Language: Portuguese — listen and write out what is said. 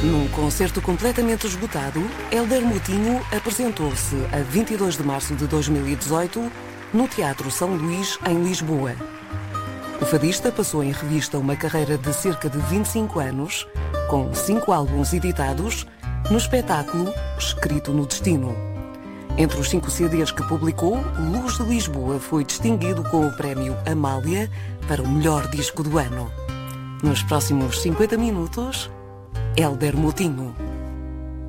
Num concerto completamente esgotado, Hélder Moutinho apresentou-se a 22 de março de 2018 no Teatro São Luís, em Lisboa. O fadista passou em revista uma carreira de cerca de 25 anos, com 5 álbuns editados, no espetáculo Escrito no Destino. Entre os 5 CDs que publicou, Luz de Lisboa foi distinguido com o prémio Amália para o melhor disco do ano. Nos próximos 50 minutos, Hélder Moutinho.